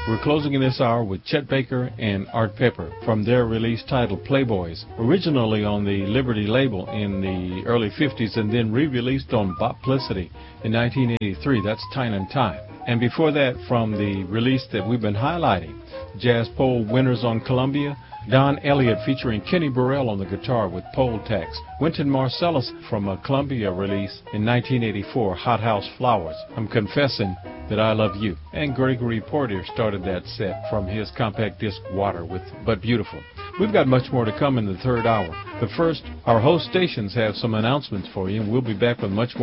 We're closing in this hour with Chet Baker and Art Pepper from their release titled Playboys, originally on the Liberty label in the early 50s and then re-released on Boplicity in 1983. That's Time and Time. And before that, from the release that we've been highlighting, Jazz Poll Winners on Columbia, Don Elliott featuring Kenny Burrell on the guitar with Poll Tax. Wynton Marsalis from a Columbia release in 1984, Hot House Flowers. I'm Confessing That I Love You. And Gregory Porter started that set from his compact disc Water with But Beautiful. We've got much more to come in the third hour. But first, our host stations have some announcements for you, and we'll be back with much more.